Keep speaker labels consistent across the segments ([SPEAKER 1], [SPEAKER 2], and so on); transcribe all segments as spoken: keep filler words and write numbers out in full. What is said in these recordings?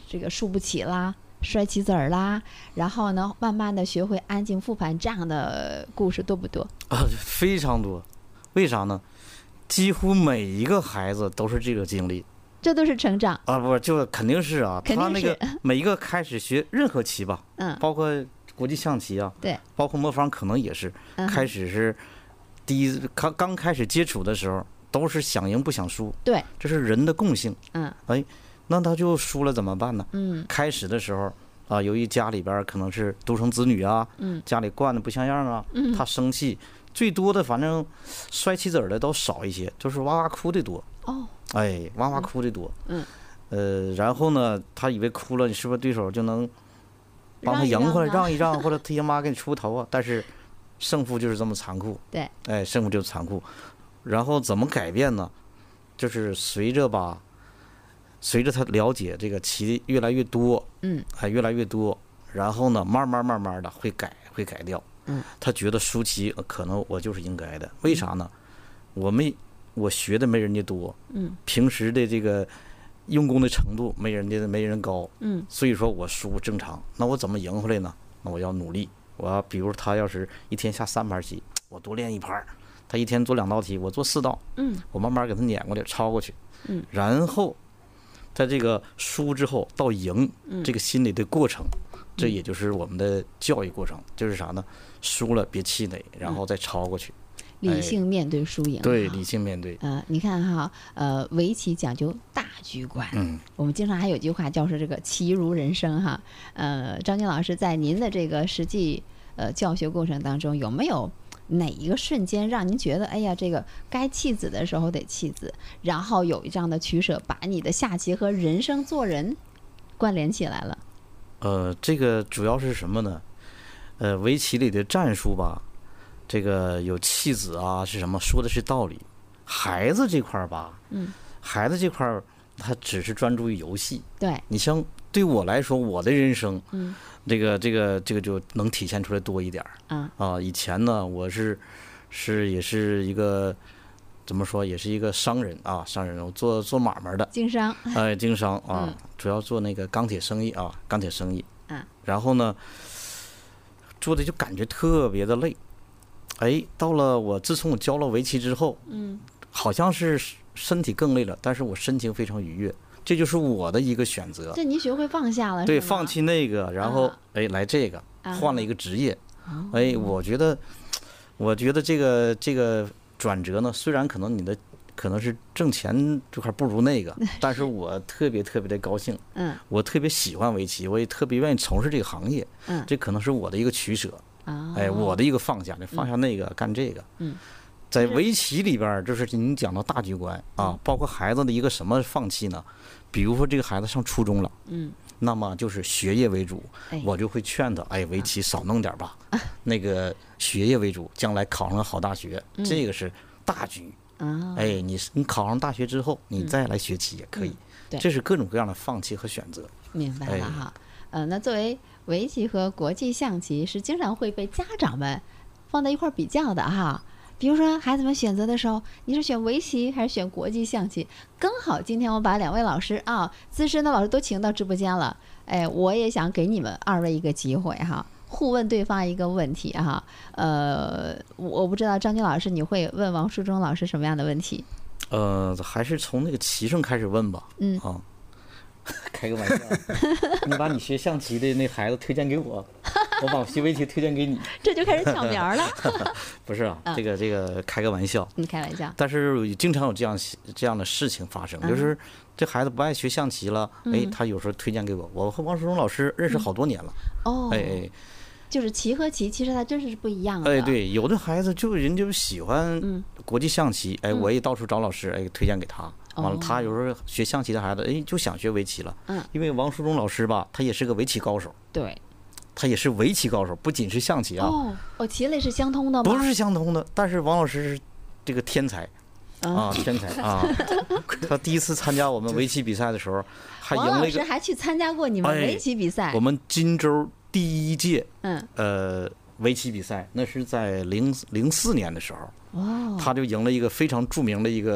[SPEAKER 1] 这个输不起啦，摔棋子儿啦，然后呢，慢慢的学会安静复盘，这样的故事多不多？
[SPEAKER 2] 啊，非常多。为啥呢？几乎每一个孩子都是这个经历。
[SPEAKER 1] 这都是成长
[SPEAKER 2] 啊，不，就肯定是啊。
[SPEAKER 1] 肯定是
[SPEAKER 2] 他那个每一个开始学任何棋吧，
[SPEAKER 1] 嗯，
[SPEAKER 2] 包括国际象棋啊，
[SPEAKER 1] 对，
[SPEAKER 2] 包括魔方可能也是，
[SPEAKER 1] 嗯、
[SPEAKER 2] 开始是第一刚刚开始接触的时候，都是想赢不想输，
[SPEAKER 1] 对，
[SPEAKER 2] 这是人的共性。
[SPEAKER 1] 嗯，
[SPEAKER 2] 哎，那他就输了怎么办呢？
[SPEAKER 1] 嗯，
[SPEAKER 2] 开始的时候啊，由于家里边可能是独生子女啊，
[SPEAKER 1] 嗯，
[SPEAKER 2] 家里惯的不像样啊，
[SPEAKER 1] 嗯，
[SPEAKER 2] 他生气，最多的反正摔棋子儿的都少一些，就是哇哇哭的多。
[SPEAKER 1] 哦，
[SPEAKER 2] 哎，哇哇哭的多。
[SPEAKER 1] 嗯。
[SPEAKER 2] 呃，然后呢，他以为哭了，你是不是对手就能帮他赢回来，让一让，或者他妈给你出头啊？但是胜负就是这么残酷。
[SPEAKER 1] 对，
[SPEAKER 2] 哎，胜负就是残酷。然后怎么改变呢？就是随着吧，随着他了解这个棋越来越多，
[SPEAKER 1] 嗯，
[SPEAKER 2] 还越来越多，然后呢，慢慢慢慢的会改，会改掉。
[SPEAKER 1] 嗯，
[SPEAKER 2] 他觉得输棋可能我就是应该的，为啥呢？我没我学的没人家多，
[SPEAKER 1] 嗯，
[SPEAKER 2] 平时的这个用功的程度没人家没人高，
[SPEAKER 1] 嗯，
[SPEAKER 2] 所以说我输正常。那我怎么赢回来呢？那我要努力。我要比如他要是一天下三盘棋，我多练一盘；他一天做两道题，我做四道，
[SPEAKER 1] 嗯，
[SPEAKER 2] 我慢慢给他撵过来，超过去，
[SPEAKER 1] 嗯，
[SPEAKER 2] 然后在这个输之后到赢，这个心理的过程，这也就是我们的教育过程，就是啥呢？输了别气馁，然后再超过去。
[SPEAKER 1] 理性面对输赢，
[SPEAKER 2] 哎、对，理性面对。
[SPEAKER 1] 呃，你看哈，呃，围棋讲究大局观，
[SPEAKER 2] 嗯，
[SPEAKER 1] 我们经常还有句话叫说这个棋如人生哈。呃，张军老师在您的这个实际呃教学过程当中，有没有哪一个瞬间让您觉得，哎呀，这个该弃子的时候得弃子，然后有这样的取舍，把你的下棋和人生做人关联起来了？
[SPEAKER 2] 呃，这个主要是什么呢？呃，围棋里的战术吧。这个有弃子啊，是什么？说的是道理。孩子这块儿吧，
[SPEAKER 1] 嗯，
[SPEAKER 2] 孩子这块儿他只是专注于游戏。
[SPEAKER 1] 对，
[SPEAKER 2] 你像对我来说，我的人生，
[SPEAKER 1] 嗯，
[SPEAKER 2] 这个这个这个就能体现出来多一点儿。
[SPEAKER 1] 啊
[SPEAKER 2] 啊，以前呢，我是是也是一个怎么说，也是一个商人啊，商人，我做做买卖的，
[SPEAKER 1] 经商，
[SPEAKER 2] 哎，经商啊，
[SPEAKER 1] 嗯、
[SPEAKER 2] 主要做那个钢铁生意啊，钢铁生意。
[SPEAKER 1] 啊，
[SPEAKER 2] 然后呢，做的就感觉特别的累。哎，到了我自从我教了围棋之后，
[SPEAKER 1] 嗯，
[SPEAKER 2] 好像是身体更累了，但是我心情非常愉悦，这就是我的一个选择。
[SPEAKER 1] 这您学会放下了，
[SPEAKER 2] 对，放弃那个，然后、啊、哎来这个，换了一个职业。
[SPEAKER 1] 啊、
[SPEAKER 2] 哎，我觉得，我觉得这个这个转折呢，虽然可能你的可能是挣钱这块不如那个，但是我特别特别的高兴。
[SPEAKER 1] 嗯，
[SPEAKER 2] 我特别喜欢围棋，我也特别愿意从事这个行业。
[SPEAKER 1] 嗯，
[SPEAKER 2] 这可能是我的一个取舍。
[SPEAKER 1] 哦、
[SPEAKER 2] 哎，我的一个放下，你放下那个、嗯、干这个。
[SPEAKER 1] 嗯，
[SPEAKER 2] 在围棋里边，就是您讲到大局观啊，包括孩子的一个什么放弃呢？比如说这个孩子上初中了，
[SPEAKER 1] 嗯，
[SPEAKER 2] 那么就是学业为主，
[SPEAKER 1] 哎、
[SPEAKER 2] 我就会劝他，哎，围棋少弄点吧，啊、那个学业为主，将来考上好大学，
[SPEAKER 1] 嗯、
[SPEAKER 2] 这个是大局。
[SPEAKER 1] 啊、
[SPEAKER 2] 哎，你你考上大学之后，你再来学棋也可以。
[SPEAKER 1] 嗯、对，
[SPEAKER 2] 这是各种各样的放弃和选择。
[SPEAKER 1] 明白了哈。哎、呃，那作为围棋和国际象棋是经常会被家长们放在一块比较的哈。比如说孩子们选择的时候，你是选围棋还是选国际象棋？刚好今天我把两位老师啊，资深的老师都请到直播间了。哎，我也想给你们二位一个机会哈，互问对方一个问题哈。呃，我不知道张军老师你会问王树忠老师什么样的问题？
[SPEAKER 2] 呃，还是从那个棋上开始问吧。
[SPEAKER 1] 嗯
[SPEAKER 2] 啊。开个玩笑，你把你学象棋的那孩子推荐给我，我把我学围棋推荐给你，
[SPEAKER 1] 这就开始抢苗了。
[SPEAKER 2] 不是啊，这个这个开个玩笑，
[SPEAKER 1] 你开玩笑。
[SPEAKER 2] 但是经常有这样这样的事情发生，嗯、就是这孩子不爱学象棋了，嗯、哎，他有时候推荐给我，我和王树忠老师认识好多年了。
[SPEAKER 1] 嗯、哦，
[SPEAKER 2] 哎哎。
[SPEAKER 1] 就是棋和棋，其实它真是不一样的。
[SPEAKER 2] 哎，对，有的孩子就人就喜欢国际象棋，嗯、哎，我也到处找老师，哎，推荐给他。完了，他有时候学象棋的孩子，哎，就想学围棋了。
[SPEAKER 1] 嗯，
[SPEAKER 2] 因为王树忠老师吧，他也是个围棋高手。
[SPEAKER 1] 对，
[SPEAKER 2] 他也是围棋高手，不仅是象棋啊。
[SPEAKER 1] 哦，哦，棋类是相通的吗？
[SPEAKER 2] 不是相通的，但是王老师是这个天才。啊，天才啊！他第一次参加我们围棋比赛的时候，还赢了一个。
[SPEAKER 1] 王老师还去参加过你们围棋比赛？
[SPEAKER 2] 哎、我们荆州第一届，
[SPEAKER 1] 嗯，
[SPEAKER 2] 呃，围棋比赛，那是在零零四年的时候，
[SPEAKER 1] 哦，
[SPEAKER 2] 他就赢了一个非常著名的一个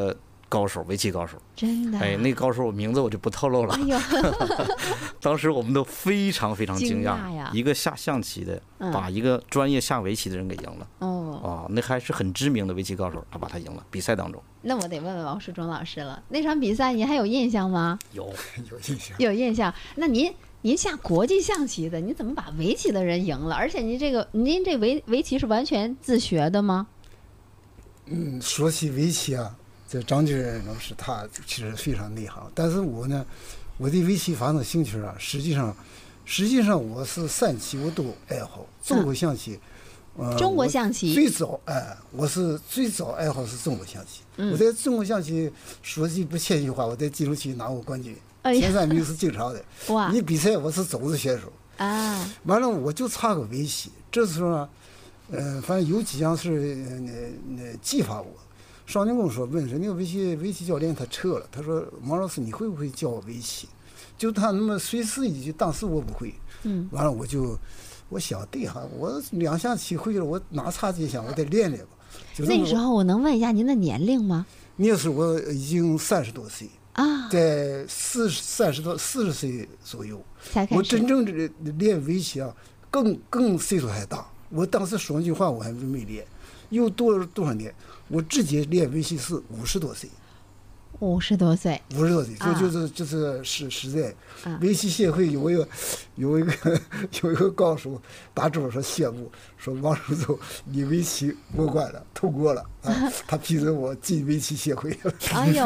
[SPEAKER 2] 高手，围棋高手。
[SPEAKER 1] 真的？
[SPEAKER 2] 哎，那高手我名字我就不透露了。
[SPEAKER 1] 哎呦，
[SPEAKER 2] 当时我们都非常非常惊讶，
[SPEAKER 1] 惊讶呀
[SPEAKER 2] 一个下象棋的把一个专业下围棋的人给赢了。
[SPEAKER 1] 哦，
[SPEAKER 2] 啊，那还是很知名的围棋高手，他把他赢了。比赛当中，
[SPEAKER 1] 那我得问问王树忠老师了，那场比赛您还有印象吗？
[SPEAKER 2] 有
[SPEAKER 3] 有印象。
[SPEAKER 1] 有印象。那您您下国际象棋的，您怎么把围棋的人赢了？而且您这个您这围围棋是完全自学的吗？
[SPEAKER 3] 嗯，说起围棋啊，这张军老师他其实非常内行，但是我呢，我对围棋发生兴趣啊，实际上，实际上我是三棋我都爱好，中国象棋。
[SPEAKER 1] 嗯、呃，中国象棋
[SPEAKER 3] 最早哎，我是最早爱好是中国象棋。嗯、我在中国象棋说句不谦虚话，我在记录棋拿过冠军，
[SPEAKER 1] 哎、
[SPEAKER 3] 前三名是经常的。
[SPEAKER 1] 哇！
[SPEAKER 3] 你比赛我是种子选手
[SPEAKER 1] 啊。
[SPEAKER 3] 完了我就差个围棋，这时候呢。呃，反正有几样事，那那激发我。少年宫说问说那个围棋围棋教练他撤了，他说王老师你会不会教我围棋？就他那么随时一句，当时我不会。
[SPEAKER 1] 嗯。
[SPEAKER 3] 完了我就我想对哈，我两下棋会了，我哪差几下我得练练吧。
[SPEAKER 1] 那时候我能问一下您的年龄吗？
[SPEAKER 3] 那时候我已经三十多岁
[SPEAKER 1] 啊，
[SPEAKER 3] 在四十三十多四十岁左右
[SPEAKER 1] 才开始。
[SPEAKER 3] 我真正的练围棋啊，更更岁数还大。我当时说句话我还没练，又多了多少年？我直接练围棋是五十多岁。
[SPEAKER 1] 五十多岁。
[SPEAKER 3] 五十多岁，就就是就是实实在，围棋协会有一个有一个有一个高手打桌说谢幕，说王守洲你围棋过关了，通过了啊，他批准我进围棋协会了。
[SPEAKER 1] 哎呦，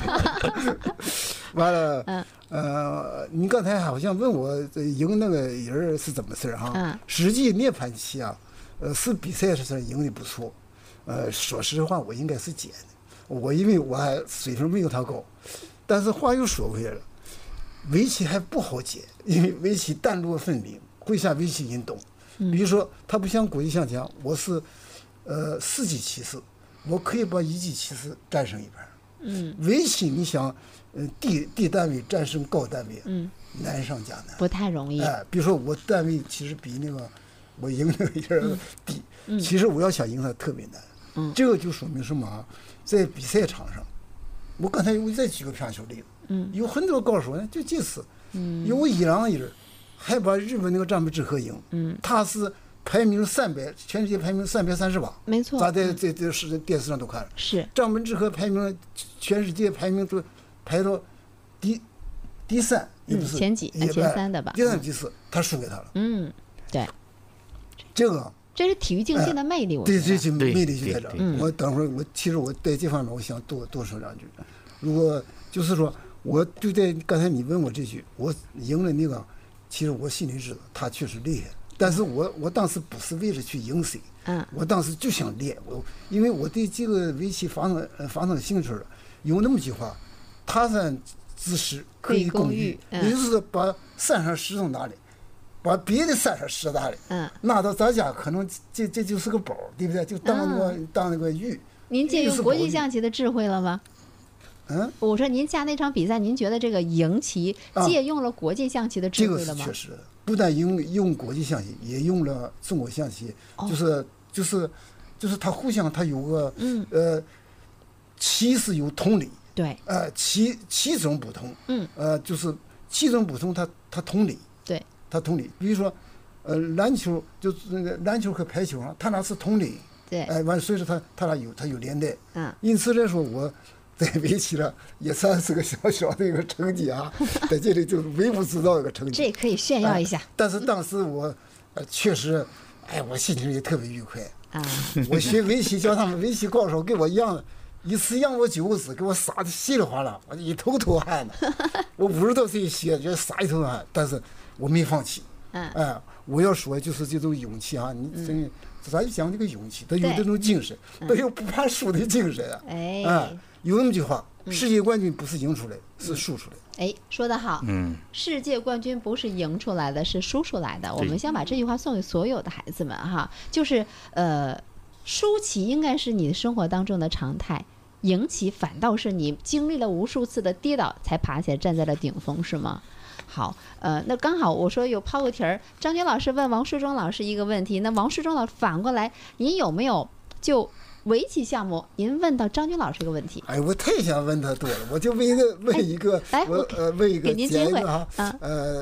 [SPEAKER 3] 完了，呃，你刚才好像问我赢那个人是怎么事哈？
[SPEAKER 1] 嗯，
[SPEAKER 3] 实际涅槃棋啊，呃，是比赛是赢的不错，呃，说实话我应该是捡的，我因为我还水平没有他高，但是话又说回来了，围棋还不好捡，因为围棋段落分明，会下围棋人懂，比如说它不像国际象棋，我是呃四级棋士，我可以把一级棋士战胜一盘。
[SPEAKER 1] 嗯，
[SPEAKER 3] 围棋你想，呃，低低单位战胜高单位，
[SPEAKER 1] 嗯，
[SPEAKER 3] 难上加难，
[SPEAKER 1] 不太容易。
[SPEAKER 3] 哎，比如说我单位其实比那个我赢那个人低，嗯嗯、其实我要想赢他特别难。
[SPEAKER 1] 嗯，
[SPEAKER 3] 这个就说明什么？在比赛场上，我刚才我再举个片球例子，
[SPEAKER 1] 嗯，
[SPEAKER 3] 有很多高手呢，就这次，
[SPEAKER 1] 嗯，
[SPEAKER 3] 有伊朗人还把日本那个战本智和赢，
[SPEAKER 1] 嗯，
[SPEAKER 3] 他是排名三百，全世界排名三百三十八，
[SPEAKER 1] 没错，
[SPEAKER 3] 咱在在在是电视上都看了，
[SPEAKER 1] 是
[SPEAKER 3] 张本智和排名全世界排名都排到第第三，也不是、
[SPEAKER 1] 嗯、前几前三的吧，
[SPEAKER 3] 第三第四，他输给他了，
[SPEAKER 1] 嗯，对，
[SPEAKER 3] 这个。
[SPEAKER 1] 这是体育竞技的魅力，
[SPEAKER 3] 哎、
[SPEAKER 1] 我
[SPEAKER 3] 对，这这魅力就在这儿。
[SPEAKER 1] 嗯、
[SPEAKER 3] 我等会儿我其实我在这方面我想多多说两句。如果就是说，我就在刚才你问我这句，我赢了那个，其实我心里知道他确实厉害，但是我我当时不是为了去赢谁，
[SPEAKER 1] 嗯，
[SPEAKER 3] 我当时就想练，我因为我对这个围棋发生呃发生兴趣了。有那么句话，他山之石可以攻玉，
[SPEAKER 1] 嗯、
[SPEAKER 3] 也就是把山上石头拿来。把别的山上石拿来，
[SPEAKER 1] 嗯，
[SPEAKER 3] 拿到咱家可能这这就是个宝，对不对？就当那个、嗯、当那个玉。
[SPEAKER 1] 您借用国际象棋的智慧了吗？
[SPEAKER 3] 嗯，
[SPEAKER 1] 我说您下那场比赛，您觉得这个赢棋借用了国际象棋的智慧了吗？
[SPEAKER 3] 啊、这个是确实，不但用用国际象棋，也用了中国象棋，
[SPEAKER 1] 哦、
[SPEAKER 3] 就是就是就是它互相它有个
[SPEAKER 1] 嗯
[SPEAKER 3] 呃，棋是有同理，
[SPEAKER 1] 对，
[SPEAKER 3] 呃棋棋种不同，
[SPEAKER 1] 嗯
[SPEAKER 3] 呃就是棋种不同，它它同理。
[SPEAKER 1] 对，
[SPEAKER 3] 它同理，比如说，呃，篮球就是那个篮球和排球啊，它俩是同理，
[SPEAKER 1] 对，
[SPEAKER 3] 哎，完，所以说它它俩有它有连带，
[SPEAKER 1] 嗯，
[SPEAKER 3] 因此来说，我在围棋上也算是个小小的一个成绩啊，在这里就是微不足道一个成绩，
[SPEAKER 1] 这可以炫耀一下。
[SPEAKER 3] 哎、但是当时我，呃，确实，哎，我心情也特别愉快
[SPEAKER 1] 啊。
[SPEAKER 3] 我学围棋，叫他们围棋高手给我让一次让我九子，给我撒的稀里哗啦，我一头头汗呢。我五十多岁学，觉得撒一头汗，但是。我没放弃，
[SPEAKER 1] 嗯，
[SPEAKER 3] 哎，我要说就是这种勇气啊，你真，嗯、咱就讲这个勇气，他有这种精神，他有不怕输的精神啊，
[SPEAKER 1] 哎，
[SPEAKER 3] 啊，有那么句话，
[SPEAKER 1] 嗯、
[SPEAKER 3] 世界冠军不是赢出来，是输出来。
[SPEAKER 1] 哎，说得好，
[SPEAKER 2] 嗯，
[SPEAKER 1] 世界冠军不是赢出来的，是输出来的。我们想把这句话送给所有的孩子们哈，就是呃，输棋应该是你的生活当中的常态。赢棋反倒是你经历了无数次的跌倒才爬起来站在了顶峰，是吗？好，呃，那刚好我说有抛个题儿，张军老师问王树忠老师一个问题，那王树忠老师反过来，您有没有就围棋项目，您问到张军老师一个问题。
[SPEAKER 3] 哎，我太想问他多了，我就问一个问一个，
[SPEAKER 1] 哎来
[SPEAKER 3] 我
[SPEAKER 1] 我
[SPEAKER 3] 呃问一个
[SPEAKER 1] 给您机会
[SPEAKER 3] 简一个哈，
[SPEAKER 1] 啊
[SPEAKER 3] 呃。